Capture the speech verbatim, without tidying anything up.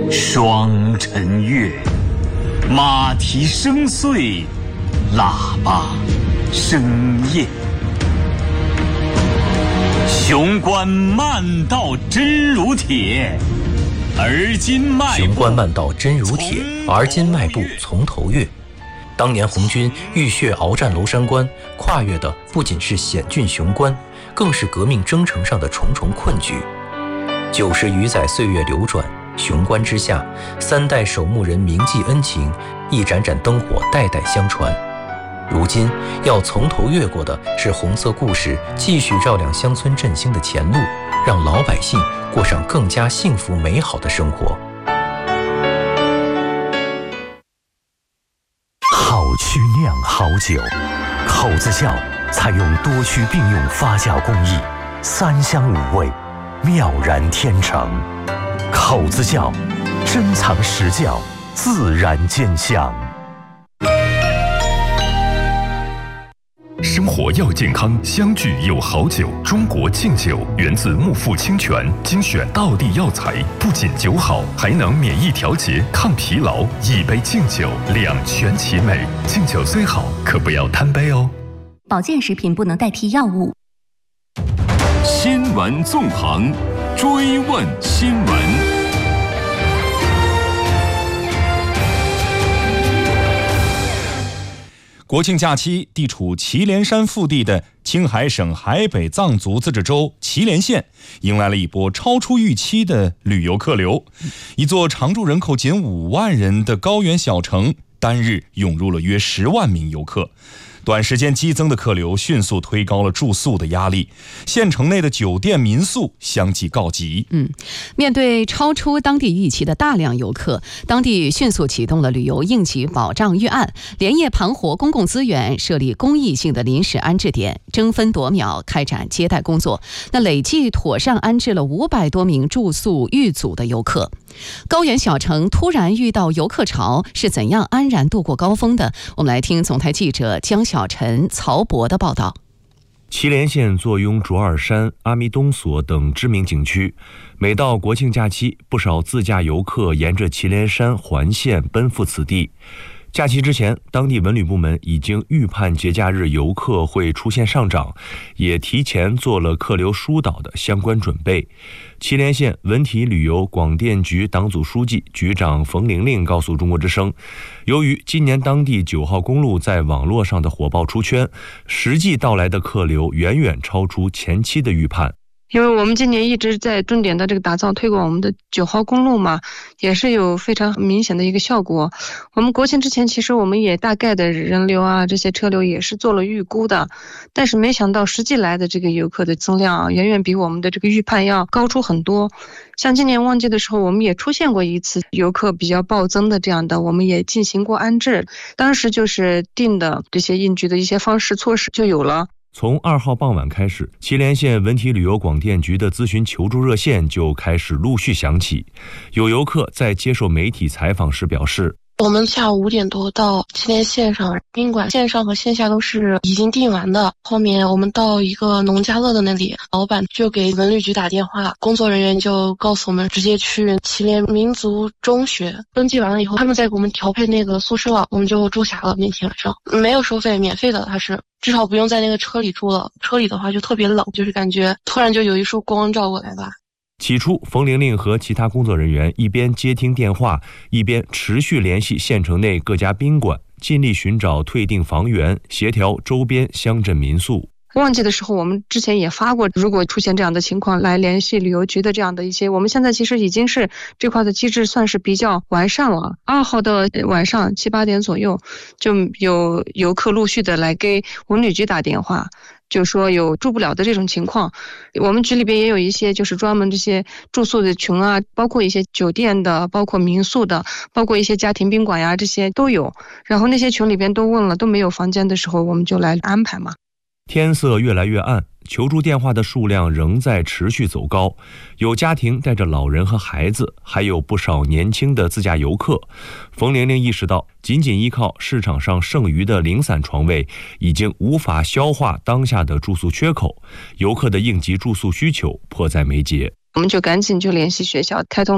双晨月，马蹄声碎，喇叭声咽。雄关漫道真如铁，而今迈步。 雄关漫道真如铁，而今迈步从头越。当年红军浴血鏖战娄山关，跨越的不仅是险峻雄关，更是革命征程上的重重困局。九十余载岁月流转，雄关之下，三代守墓人铭记恩情，一盏盏灯火代代相传。如今要从头越过的是红色故事继续照亮乡村振兴的前路，让老百姓过上更加幸福美好的生活。 好曲酿好酒，口子窖采用多区并用发酵工艺，三香五味，妙然天成。口子窖珍藏实窖，自然见香。 生活要健康，相聚有好酒。中国敬酒源自木富清泉，精选道地药材，不仅酒好，还能免疫调节、抗疲劳。一杯敬酒，两全其美。敬酒虽好，可不要贪杯哦。 保健食品不能代替药物。 新闻纵横，追问新闻。 国庆假期，地处祁连山腹地的青海省海北藏族自治州祁连县迎来了一波超出预期的旅游客流。一座常住人口仅五万人的高原小城，单日涌入了约十万名游客。短时间激增的客流迅速推高了住宿的压力，县城内的酒店民宿相继告急。 嗯，面对超出当地预期的大量游客，当地迅速启动了旅游应急保障预案，连夜盘活公共资源，设立公益性的临时安置点，争分夺秒开展接待工作。那累计妥善安置了五百多名住宿遇阻的游客。高原小城突然遇到游客潮，是怎样安然度过高峰的？我们来听总台记者江小晨、曹博的报道。 祁连县坐拥卓尔山、阿弥东所等知名景区，每到国庆假期，不少自驾游客沿着祁连山环线奔赴此地。假期之前，当地文旅部门已经预判节假日游客会出现上涨，也提前做了客流疏导的相关准备。祁连县文体旅游广电局党组书记、局长冯玲玲告诉中国之声，由于今年当地九号公路在网络上的火爆出圈，实际到来的客流远远超出前期的预判。 因为我们今年一直在重点的这个打造推广我们的九号公路嘛，也是有非常明显的一个效果。我们国庆之前其实我们也大概的人流啊这些车流也是做了预估的，但是没想到实际来的这个游客的增量啊，远远比我们的这个预判要高出很多。像今年旺季的时候，我们也出现过一次游客比较暴增的这样的，我们也进行过安置，当时就是定的这些应急的一些方式措施就有了。 从二号傍晚开始，祁连县文体旅游广电局的咨询求助热线就开始陆续响起。有游客在接受媒体采访时表示， 我们下午五点多到祁连县上宾馆，线上和线下都是已经订完的。后面我们到一个农家乐的那里，老板就给文旅局打电话，工作人员就告诉我们直接去祁连民族中学登记完了以后，他们再给我们调配那个宿舍，我们就住下了。那天晚上没有收费，免费的，它是至少不用在那个车里住了。车里的话就特别冷，就是感觉突然就有一束光照过来吧。 起初，冯玲玲和其他工作人员一边接听电话，一边持续联系县城内各家宾馆，尽力寻找退订房源，协调周边乡镇民宿。 旺季的时候，我们之前也发过，如果出现这样的情况，来联系旅游局的这样的一些，我们现在其实已经是这块的机制算是比较完善了。二号的晚上七八点左右，就有游客陆续的来给文旅局打电话，就说有住不了的这种情况。我们局里边也有一些就是专门这些住宿的群啊，包括一些酒店的，包括民宿的，包括一些家庭宾馆呀，这些都有。然后那些群里边都问了，都没有房间的时候，我们就来安排嘛。 天色越来越暗，求助电话的数量仍在持续走高，有家庭带着老人和孩子，还有不少年轻的自驾游客。冯玲玲意识到，仅仅依靠市场上剩余的零散床位，已经无法消化当下的住宿缺口，游客的应急住宿需求迫在眉睫。 我们就赶紧就联系学校，开通